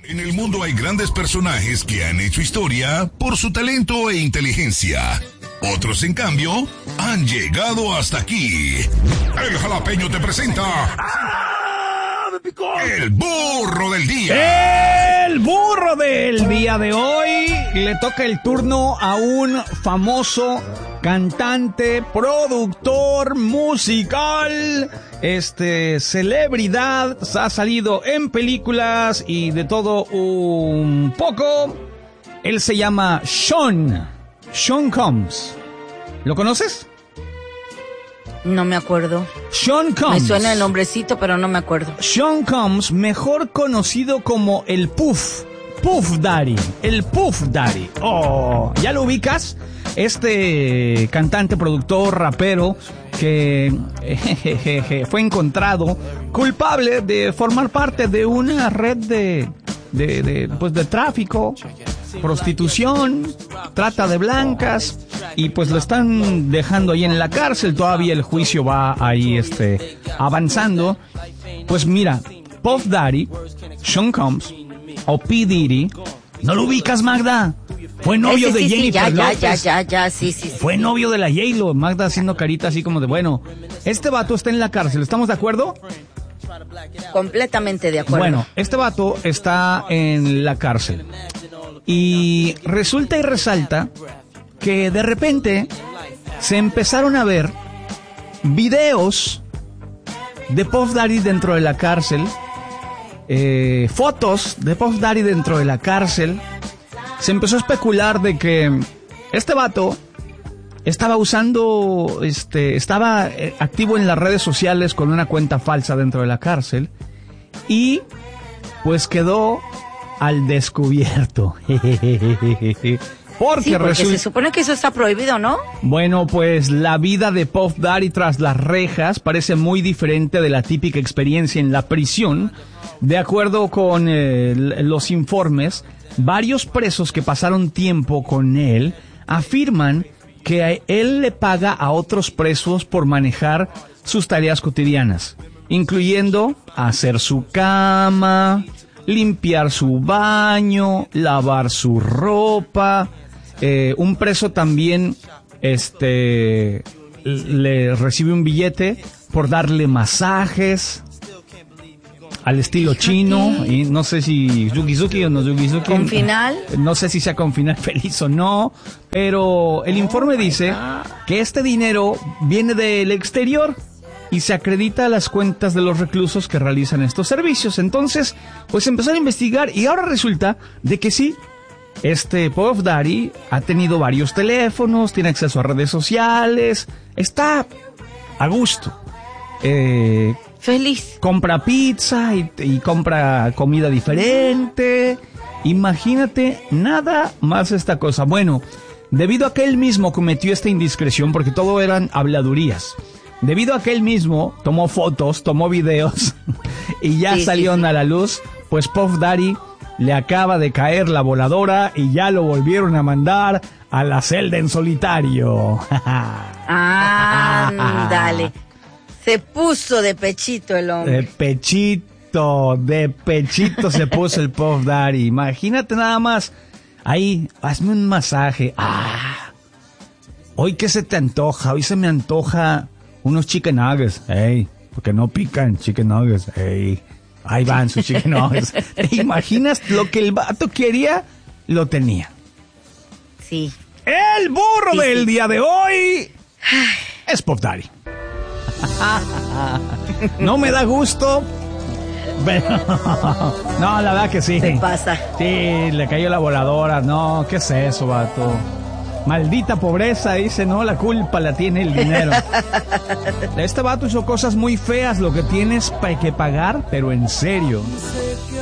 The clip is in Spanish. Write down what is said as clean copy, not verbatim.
En el mundo hay grandes personajes que han hecho historia por su talento e inteligencia. Otros, en cambio, han llegado hasta aquí. El Jalapeño te presenta... El burro del día. El burro del día de hoy le toca el turno a un famoso cantante, productor musical, celebridad, ha salido en películas y de todo un poco. Él se llama Sean Combs. ¿Lo conoces? No me acuerdo. Sean Combs. Me suena el nombrecito, pero no me acuerdo. Sean Combs, mejor conocido como el Puff Daddy. El Puff Daddy. Oh, ¿ya lo ubicas? Este cantante, productor, rapero que fue encontrado culpable de formar parte de una red de tráfico, prostitución, trata de blancas, y pues lo están dejando ahí en la cárcel. Todavía el juicio va ahí avanzando. Pues mira, Puff Daddy, Sean Combs o P. Diddy, ¿no lo ubicas, Magda? Fue novio de Jennifer López. Sí. Fue novio de la J-Lo. Magda haciendo carita así como de, bueno, este vato está en la cárcel, ¿estamos de acuerdo? Completamente de acuerdo. Bueno, este vato está en la cárcel. Y resulta y resalta que de repente se empezaron a ver videos de Puff Daddy dentro de la cárcel, fotos de Puff Daddy dentro de la cárcel. Se empezó a especular de que este vato estaba estaba activo en las redes sociales con una cuenta falsa dentro de la cárcel y pues quedó al descubierto. Porque se supone que eso está prohibido, ¿no? Bueno, pues la vida de Puff Daddy tras las rejas parece muy diferente de la típica experiencia en la prisión. De acuerdo con los informes, varios presos que pasaron tiempo con él afirman que a él le paga a otros presos por manejar sus tareas cotidianas, incluyendo hacer su cama, limpiar su baño, lavar su ropa. Un preso también le recibe un billete por darle masajes al estilo chino, y no sé si Yuki-Zuki o no Yuki-Zuki. ¿Con final? No sé si sea con final feliz o no, pero el informe dice que este dinero viene del exterior y se acredita a las cuentas de los reclusos que realizan estos servicios. Entonces, pues empezaron a investigar y ahora resulta de que sí, Puff Daddy ha tenido varios teléfonos, tiene acceso a redes sociales, está a gusto. Feliz. Compra pizza y compra comida diferente. Imagínate nada más esta cosa. Bueno, debido a que él mismo cometió esta indiscreción, porque todo eran habladurías, debido a que él mismo tomó fotos, tomó videos y ya salieron a la luz, pues Puff Daddy le acaba de caer la voladora y ya lo volvieron a mandar a la celda en solitario. Dale. Se puso de pechito el hombre. De pechito se puso el Puff Daddy. Imagínate nada más. Ahí, hazme un masaje. Hoy, ¿qué se te antoja? Hoy se me antoja unos chicken nuggets. Ey, porque no pican chicken nuggets. Ey, ahí van sus chicken nuggets. ¿Te imaginas lo que el vato quería? Lo tenía. Sí. El burro del día de hoy es Puff Daddy. No me da gusto, pero no, la verdad que sí. Se pasa. Sí, le cayó la voladora. No, ¿qué es eso, vato? Maldita pobreza, dice, no, la culpa la tiene el dinero. Este vato hizo cosas muy feas, lo que tienes que pagar, pero en serio.